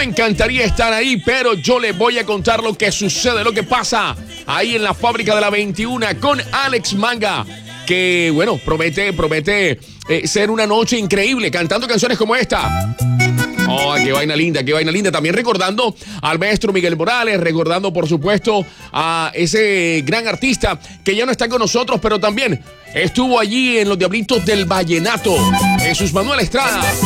me encantaría estar ahí, pero yo les voy a contar lo que sucede, lo que pasa ahí en la fábrica de la 21 con Alex Manga. Que, bueno, promete ser una noche increíble cantando canciones como esta. Oh, qué vaina linda, qué vaina linda. También recordando al maestro Miguel Morales, recordando, por supuesto, a ese gran artista que ya no está con nosotros, pero también estuvo allí en los Diablitos del Vallenato, Jesús Manuel Estrada.